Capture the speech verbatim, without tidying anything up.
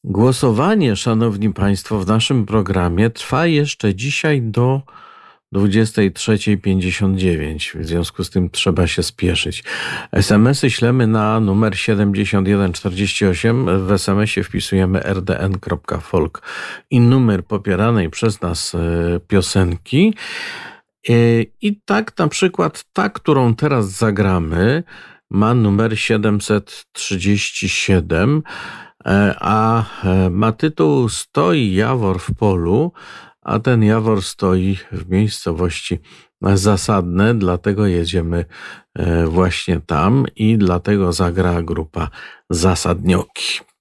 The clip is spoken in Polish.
Głosowanie, szanowni państwo, w naszym programie trwa jeszcze dzisiaj do dwudziestej trzeciej pięćdziesiąt dziewięć. W związku z tym trzeba się spieszyć. es em esy ślemy na numer siedemdziesiąt jeden czterdzieści osiem. W es em esie wpisujemy er de en kropka folk i numer popieranej przez nas piosenki. I tak na przykład ta, którą teraz zagramy, ma numer siedemset trzydzieści siedem, a ma tytuł Stoi Jawor w polu, a ten Jawor stoi w miejscowości Zasadne, dlatego jedziemy właśnie tam i dlatego zagra grupa Zasadnioki.